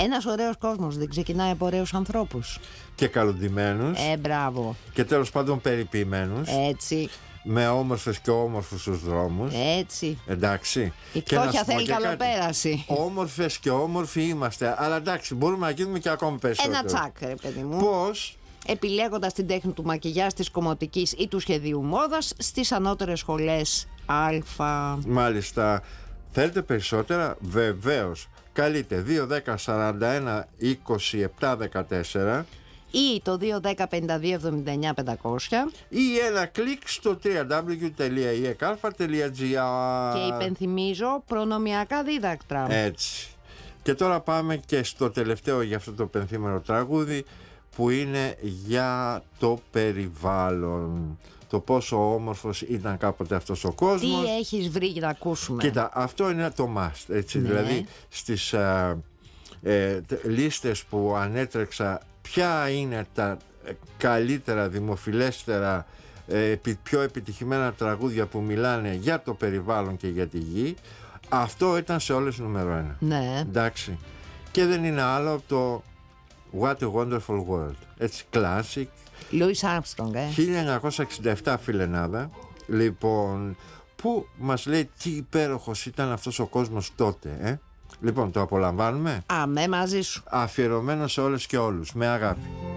Ένας ωραίος κόσμος δεν ξεκινάει από ωραίους ανθρώπους. Και καλοντημένους. Μπράβο. Και τέλος πάντων περιποιημένους. Έτσι. Με όμορφες και όμορφους στους δρόμους. Έτσι. Εντάξει. Η φτώχεια θέλει καλοπέραση. Όμορφες και όμορφοι είμαστε. Αλλά εντάξει, μπορούμε να γίνουμε και ακόμη περισσότερο. Ένα τσάκ, ρε παιδί μου. Πώς? Επιλέγοντας την τέχνη του μακιγιάζ, της κομμωτικής ή του σχεδίου μόδας στις ανώτερες σχολές Α. Μάλιστα. Θέλετε περισσότερα? Βεβαίως. Καλείτε 2-10-41-27-14 ή το 2-10-52-79-500 ή ένα κλικ στο www.ekalfa.gr. Και υπενθυμίζω προνομιακά δίδακτρα. Έτσι. Και τώρα πάμε και στο τελευταίο για αυτό το πενθήμερο τραγούδι, που είναι για το περιβάλλον. Το πόσο όμορφος ήταν κάποτε αυτός ο κόσμος. Τι έχεις βρει για να ακούσουμε? Κοίτα, αυτό είναι το must, έτσι, ναι. Δηλαδή στις λίστες που ανέτρεξα, ποια είναι τα καλύτερα, δημοφιλέστερα, πιο επιτυχημένα τραγούδια που μιλάνε για το περιβάλλον και για τη γη, αυτό ήταν σε όλες νούμερο 1. Ναι. Εντάξει. Και δεν είναι άλλο από το What a Wonderful World. Έτσι, classic. Louis Armstrong, 1967, φιλενάδα. Λοιπόν, που μας λέει τι υπέροχος ήταν αυτός ο κόσμος τότε. Λοιπόν, το απολαμβάνουμε. Αμέ, μαζί σου. Αφιερωμένο σε όλες και όλους, με αγάπη.